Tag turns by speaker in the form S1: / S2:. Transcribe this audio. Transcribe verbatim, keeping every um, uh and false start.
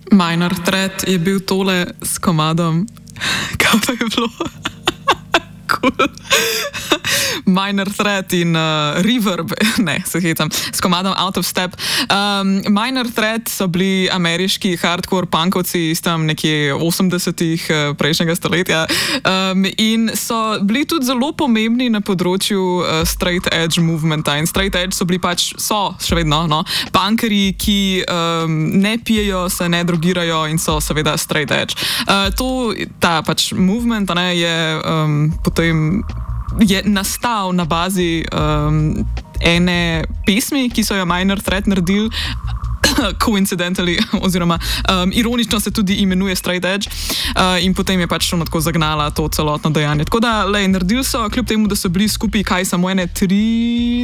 S1: Minor Threat je bil tole s komadom, kaj pa je bilo? Cool. Minor Threat in uh, Reverb, ne, se hitam, s komadom Out of Step. Um, Minor Threat so bili ameriški hardcore punkovci iz tam nekje osemdesetih uh, prejšnjega stoletja um, in so bili tudi zelo pomembni na področju uh, straight edge movementa in straight edge so bili pač, so še vedno, no, punkerji, ki um, ne pijejo, se ne drogirajo in so seveda straight edge. Uh, to, ta pač movement, ne, je um, potem je nastal na bazi um, ene pesmi, ki so jo Minor Threat naredili, coincidentally, oziroma um, ironično se tudi imenuje Straight Edge uh, in potem je pač ono tako zagnala to celotno dejanje. Tako da, lej, naredili so, kljub temu, da so bili skupaj kaj samo ene tri